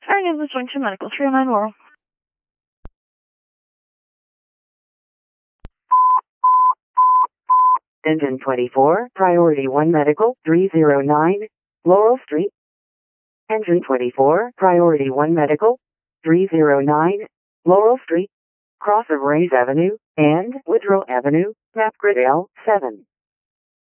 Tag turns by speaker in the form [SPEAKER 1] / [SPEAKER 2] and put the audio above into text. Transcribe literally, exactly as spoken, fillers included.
[SPEAKER 1] Our name is Wington Medical, three oh nine Laurel.
[SPEAKER 2] Engine twenty-four, Priority one Medical, three oh nine, Laurel Street. Engine twenty-four, Priority one Medical, three oh nine, Laurel Street, cross of Rays Avenue and Woodrow Avenue, map grid L seven.